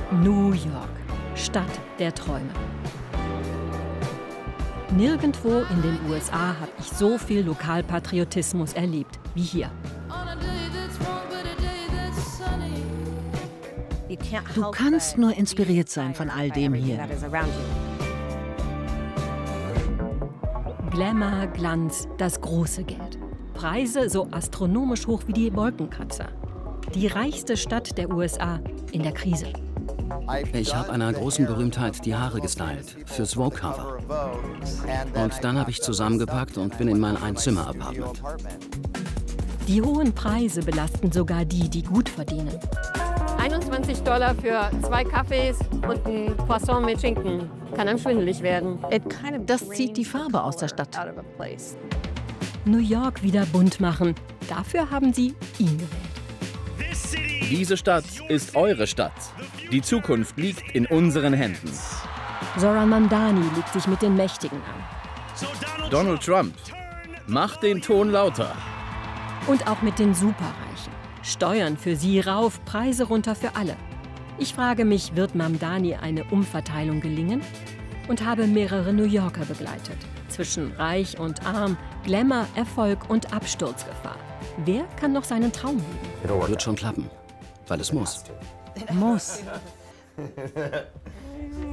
New York, Stadt der Träume. Nirgendwo in den USA habe ich so viel Lokalpatriotismus erlebt wie hier. Du kannst nur inspiriert sein von all dem hier. Glamour, Glanz, das große Geld. Preise so astronomisch hoch wie die Wolkenkratzer. Die reichste Stadt der USA in der Krise. Ich habe einer großen Berühmtheit die Haare gestylt, fürs Vogue-Cover. Und dann habe ich zusammengepackt und bin in mein Einzimmer-Apartment. Die hohen Preise belasten sogar die, die gut verdienen. $21 für 2 Kaffees und ein Croissant mit Schinken. Kann einem schwindelig werden. Das zieht die Farbe aus der Stadt. New York wieder bunt machen, dafür haben sie ihn gewählt. Diese Stadt ist eure Stadt. Die Zukunft liegt in unseren Händen. Zoran Mamdani legt sich mit den Mächtigen an. Donald Trump, macht den Ton lauter. Und auch mit den Superreichen. Steuern für sie rauf, Preise runter für alle. Ich frage mich, wird Mamdani eine Umverteilung gelingen? Und habe mehrere New Yorker begleitet. Zwischen Reich und Arm, Glamour, Erfolg und Absturzgefahr. Wer kann noch seinen Traum leben? Wird schon klappen, weil es muss. Muss.